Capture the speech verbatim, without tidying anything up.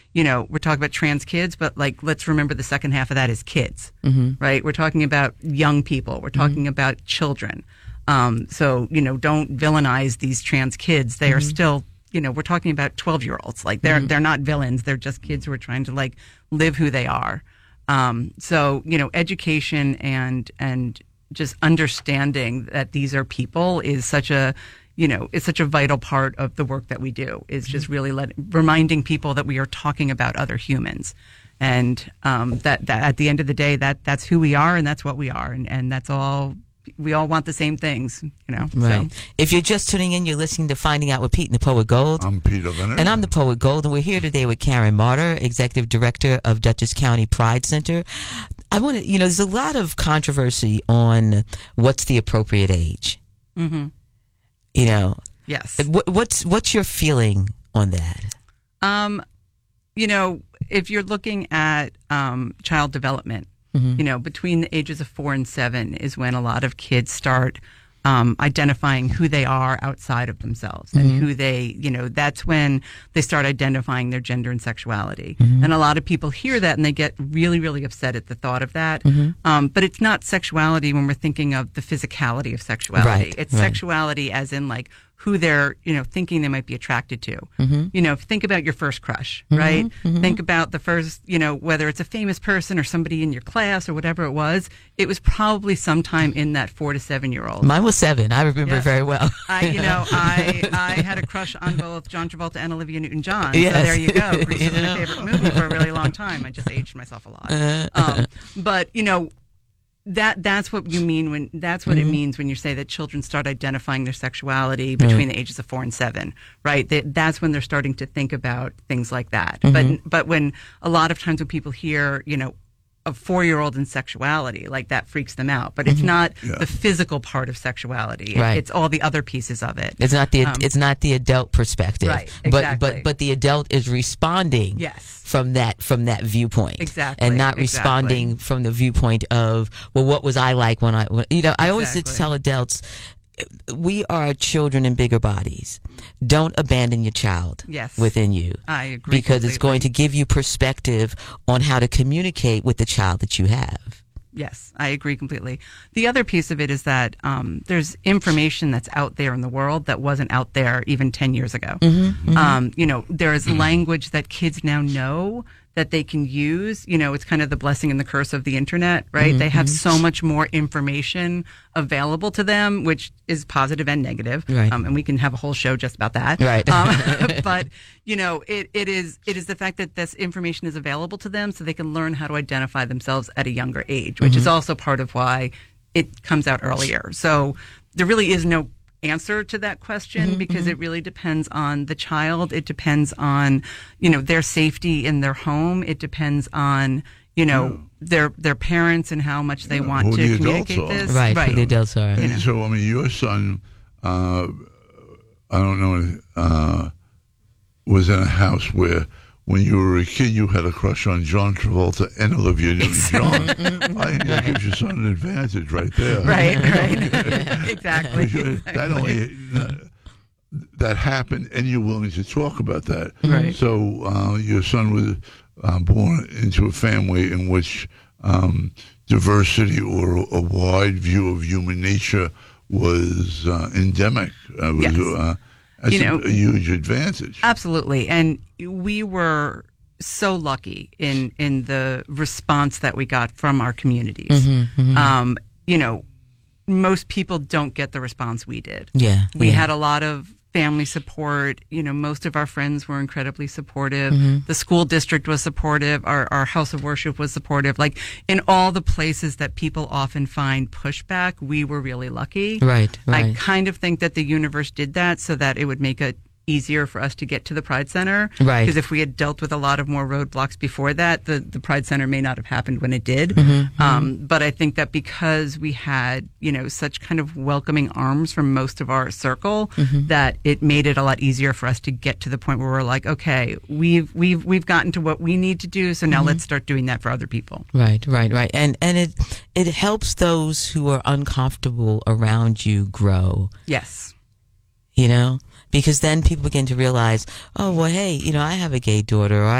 you know, we're talking about trans kids, but like, let's remember the second half of that is kids, mm-hmm. right? We're talking about young people. We're talking mm-hmm. about children. Um, so, you know, don't villainize these trans kids. They mm-hmm. are still, you know, we're talking about twelve year olds. Like they're, mm-hmm. they're not villains. They're just kids who are trying to like live who they are. Um, so, you know, education and, and just understanding that these are people is such a, you know, it's such a vital part of the work that we do, is just really let, reminding people that we are talking about other humans. And um, that, that at the end of the day, that that's who we are and that's what we are. And, and that's all, we all want the same things, you know. Right. So. If you're just tuning in, you're listening to Finding Out with Pete and the Poet Gold. I'm Peter Leonard. And I'm the Poet Gold. And we're here today with Karen Marter, Executive Director of Dutchess County Pride Center. I want to, you know, there's a lot of controversy on what's the appropriate age. Mm-hmm. You know, yes. What, what's what's your feeling on that? Um, you know, if you're looking at um, child development, mm-hmm. you know, between the ages of four and seven is when a lot of kids start um, identifying who they are outside of themselves, and mm-hmm. who they, you know, that's when they start identifying their gender and sexuality. Mm-hmm. And a lot of people hear that and they get really, really upset at the thought of that. Mm-hmm. Um, but it's not sexuality when we're thinking of the physicality of sexuality. Right, it's right. sexuality as in like who they're, you know, thinking they might be attracted to. Mm-hmm. You know, think about your first crush, mm-hmm. right? Mm-hmm. Think about the first, you know, whether it's a famous person or somebody in your class or whatever it was, it was probably sometime in that four to seven year old. Mine was seven. I remember yes. very well. I, you know, I I had a crush on both John Travolta and Olivia Newton-John. Yes. So there you go. Grease was You my know? favorite movie for a really long time. I just aged myself a lot. Uh, Um, but, you know, That that's what you mean when that's what mm-hmm. it means when you say that children start identifying their sexuality between right. the ages of four and seven, right? That that's when they're starting to think about things like that. Mm-hmm. But but when a lot of times when people hear, you know, a four-year-old in sexuality, like that freaks them out. But it's mm-hmm. not yeah. the physical part of sexuality. Right. It's all the other pieces of it. It's not the Um, it's not the adult perspective, Right, But exactly. but but the adult is responding, Yes. from that from that viewpoint, Exactly, and not exactly. responding from the viewpoint of, well, what was I like when I when, you know I always Exactly. tell adults, we are children in bigger bodies. Don't abandon your child Yes. within you. I agree Because it's completely. going to give you perspective on how to communicate with the child that you have. Yes, I agree completely. The other piece of it is that um, there's information that's out there in the world that wasn't out there even ten years ago. Mm-hmm, mm-hmm. Um, you know, there is language that kids now know that they can use. You know, it's kind of the blessing and the curse of the internet, right? Mm-hmm. They have so much more information available to them, which is positive and negative. Right. Um, and we can have a whole show just about that. Right. Um, but, you know, it, it is it is the fact that this information is available to them so they can learn how to identify themselves at a younger age, which Mm-hmm. is also part of why it comes out earlier. So there really is no answer to that question Mm-hmm, because mm-hmm. it really depends on the child. It depends on, you know, their safety in their home. It depends on, you know, Yeah. their their parents and how much they Yeah, want who to the adults communicate are. this. Right, right. who the adults are. And know. so, I mean, your son, uh, I don't know, uh, was in a house where when you were a kid, you had a crush on John Travolta and Olivia Newton-John. I think that gives your son an advantage right there. Right, right. exactly. That only that happened, and you're willing to talk about that. Right. So uh, your son was uh, born into a family in which um, diversity or a wide view of human nature was uh, endemic. Uh, was, Yes. uh, that's You know, a, a huge advantage. Absolutely. And we were so lucky in, in the response that we got from our communities. Mm-hmm, mm-hmm. Um, you know, most people don't get the response we did. Yeah. We yeah. had a lot of family support. You know, most of our friends were incredibly supportive. Mm-hmm. The school district was supportive. Our, our house of worship was supportive. Like in all the places that people often find pushback, we were really lucky. Right, right. I kind of think that the universe did that so that it would make it easier for us to get to the Pride Center. Right. Because if we had dealt with a lot of more roadblocks before that, the, the Pride Center may not have happened when it did. Mm-hmm, Um, but I think that because we had, you know, such kind of welcoming arms from most of our circle, mm-hmm. that it made it a lot easier for us to get to the point where we're like, okay, we've we've we've gotten to what we need to do, so now Mm-hmm. let's start doing that for other people. Right, right, right. And and it it helps those who are uncomfortable around you grow, Yes. you know? Because then people begin to realize, oh, well, hey, you know, I have a gay daughter, or I